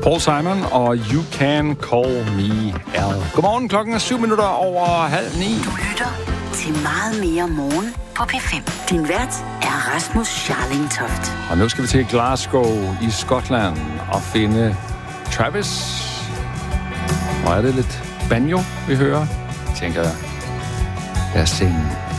Paul Simon og You Can Call Me Al. Godmorgen, klokken er 7:07. Du lytter til Meget mere morgen på P5. Din vært er Rasmus Scharling-Toft. Og nu skal vi til Glasgow i Skotland og finde Travis. Og er det lidt banjo, vi hører? Tænker jeg. Lad os se.